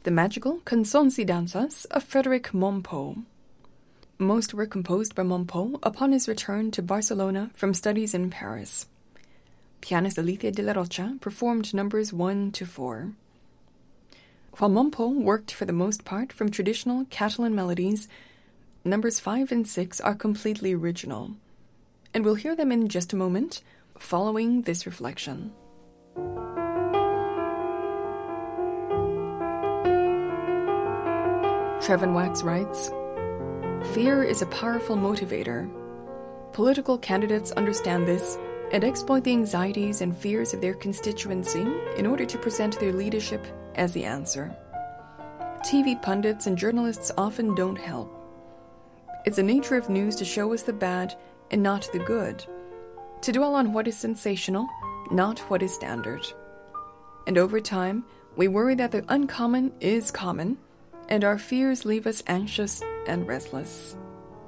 The Magical Canzoncidanzas of Frederic Mompou. Most were composed by Mompou upon his return to Barcelona from studies in Paris. Pianist Alicia de la Rocha performed numbers 1 to 4. While Mompou worked for the most part from traditional Catalan melodies, numbers 5 and 6 are completely original, and we'll hear them in just a moment, following this reflection. Trevin writes, "Fear is a powerful motivator. Political candidates understand this and exploit the anxieties and fears of their constituency in order to present their leadership as the answer. TV pundits and journalists often don't help. It's the nature of news to show us the bad and not the good, to dwell on what is sensational, not what is standard. And over time, we worry that the uncommon is common, and our fears leave us anxious and restless.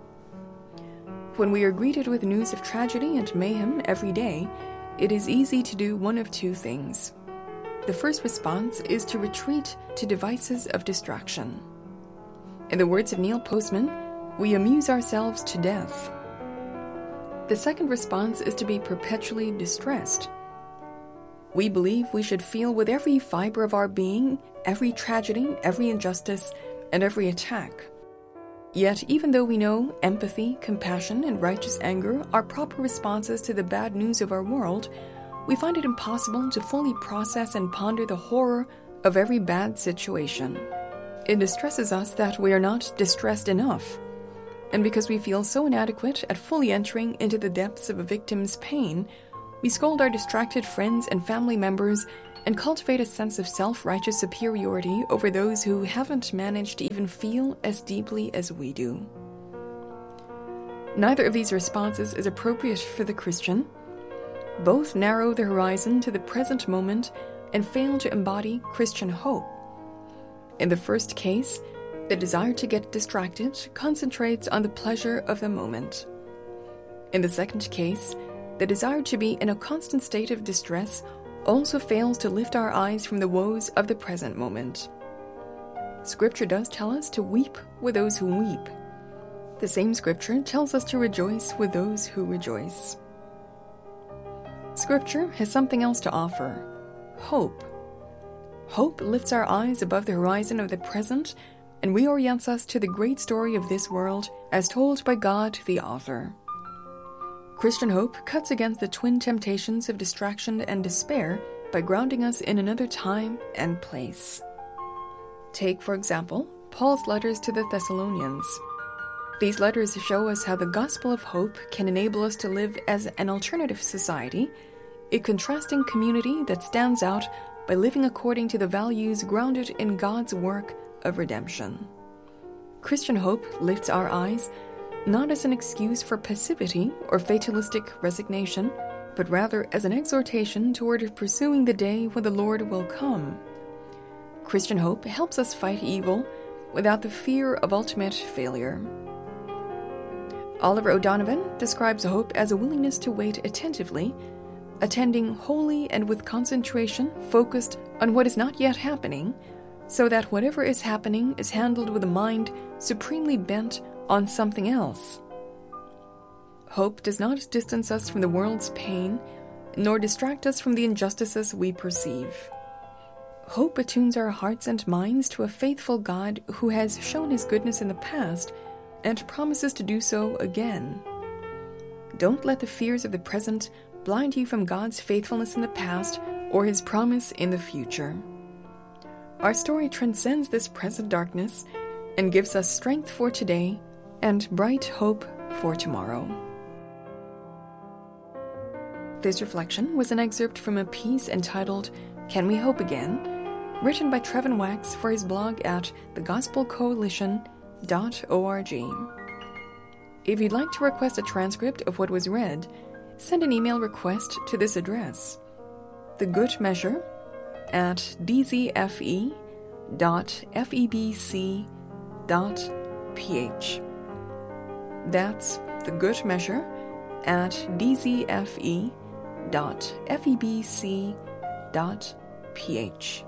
When we are greeted with news of tragedy and mayhem every day, it is easy to do one of two things. The first response is to retreat to devices of distraction. In the words of Neil Postman, we amuse ourselves to death. The second response is to be perpetually distressed. We believe we should feel with every fiber of our being every tragedy, every injustice, and every attack. Yet, even though we know empathy, compassion, and righteous anger are proper responses to the bad news of our world, we find it impossible to fully process and ponder the horror of every bad situation. It distresses us that we are not distressed enough, and because we feel so inadequate at fully entering into the depths of a victim's pain, we scold our distracted friends and family members and cultivate a sense of self-righteous superiority over those who haven't managed to even feel as deeply as we do. Neither of these responses is appropriate for the Christian. Both narrow the horizon to the present moment and fail to embody Christian hope. In the first case, the desire to get distracted concentrates on the pleasure of the moment. In the second case, the desire to be in a constant state of distress also fails to lift our eyes from the woes of the present moment. Scripture does tell us to weep with those who weep. The same Scripture tells us to rejoice with those who rejoice. Scripture has something else to offer: hope. Hope lifts our eyes above the horizon of the present and reorients us to the great story of this world as told by God the author. Christian hope cuts against the twin temptations of distraction and despair by grounding us in another time and place. Take, for example, Paul's letters to the Thessalonians. These letters show us how the gospel of hope can enable us to live as an alternative society, a contrasting community that stands out by living according to the values grounded in God's work of redemption. Christian hope lifts our eyes not as an excuse for passivity or fatalistic resignation, but rather as an exhortation toward pursuing the day when the Lord will come. Christian hope helps us fight evil without the fear of ultimate failure. Oliver O'Donovan describes hope as a willingness to wait attentively, attending wholly and with concentration focused on what is not yet happening, so that whatever is happening is handled with a mind supremely bent on something else. Hope does not distance us from the world's pain, nor distract us from the injustices we perceive. Hope attunes our hearts and minds to a faithful God who has shown his goodness in the past and promises to do so again. Don't let the fears of the present blind you from God's faithfulness in the past or his promise in the future. Our story transcends this present darkness and gives us strength for today and bright hope for tomorrow. This reflection was an excerpt from a piece entitled Can We Hope Again?, written by Trevin Wax for his blog at thegospelcoalition.org. If you'd like to request a transcript of what was read, send an email request to this address: thegoodmeasure@dzfe.febc.ph. That's thegoodmeasure@dzfe.febc.ph.